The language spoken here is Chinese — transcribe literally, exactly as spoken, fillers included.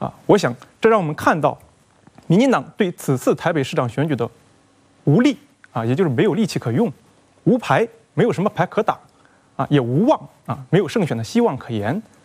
啊，我想这让我们看到，民进党对此次台北市长选举的无力啊，也就是没有力气可用，无牌，没有什么牌可打啊，也无望啊，没有胜选的希望可言。